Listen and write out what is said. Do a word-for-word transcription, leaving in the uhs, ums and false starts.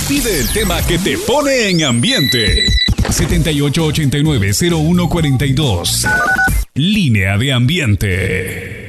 Pide el tema que te pone en ambiente. setenta y ocho ochenta y nueve cero uno cuarenta y dos. Línea de ambiente.